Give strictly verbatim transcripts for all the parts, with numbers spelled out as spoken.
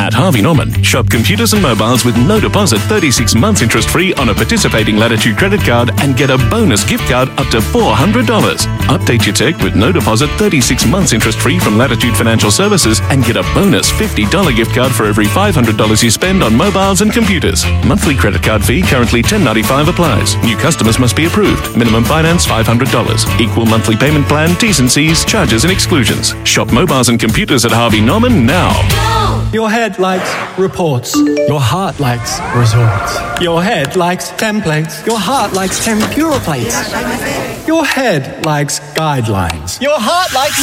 At Harvey Norman, shop computers and mobiles with no deposit, thirty-six months interest free on a participating Latitude credit card and get a bonus gift card up to four hundred dollars. Update your tech with no deposit, thirty-six months interest free from Latitude Financial Services and get a bonus fifty dollars gift card for every five hundred dollars you spend on mobiles and computers. Monthly credit card fee currently ten dollars and ninety-five cents applies. New customers must be approved. Minimum finance five hundred dollars. Equal monthly payment plan, T's and C's, charges and exclusions. Shop mobiles and computers at Harvey Norman now. Your head likes reports. Your heart likes resorts. Your head likes templates. Your heart likes tempura plates. Your head likes guidelines. Your heart likes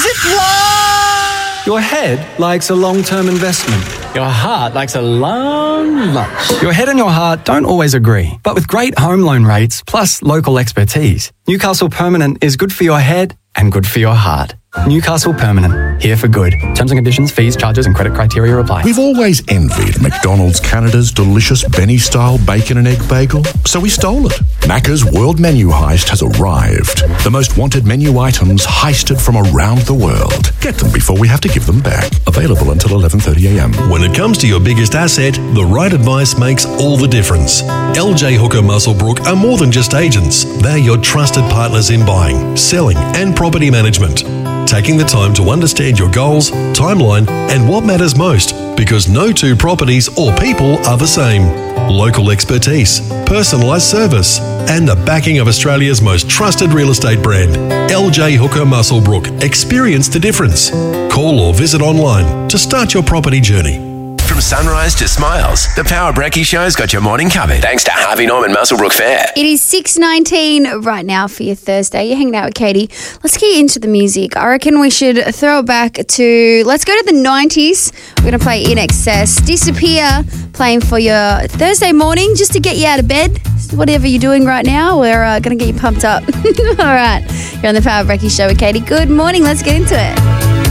zipline. Your head likes a long-term investment. Your heart likes a long lunch. Your head and your heart don't always agree, but with great home loan rates plus local expertise, Newcastle Permanent is good for your head and good for your heart. Newcastle Permanent, here for good. Terms and conditions, fees, charges and credit criteria apply. We've always envied McDonald's Canada's delicious Benny-style bacon and egg bagel, so we stole it. Macca's World Menu Heist has arrived. The most wanted menu items heisted from around the world. Get them before we have to give them back. Available until eleven thirty a m. When it comes to your biggest asset, the right advice makes all the difference. L J Hooker Musselbrook are more than just agents. They're your trusted partners in buying, selling and property management. Taking the time to understand your goals, timeline and what matters most, because no two properties or people are the same. Local expertise, personalised service and the backing of Australia's most trusted real estate brand. L J Hooker Musselbrook. Experience the difference. Call or visit online to start your property journey. From sunrise to smiles, the Power Brekkie Show's got your morning covered. Thanks to Harvey Norman Musselbrook Fair. It is six nineteen right now for your Thursday. You're hanging out with Katie. Let's get into the music. I reckon we should throw it back to, let's go to the nineties. We're going to play In Excess. Disappear, playing for your Thursday morning just to get you out of bed. Whatever you're doing right now, we're uh, going to get you pumped up. All right. You're on the Power Brekkie Show with Katie. Good morning. Let's get into it.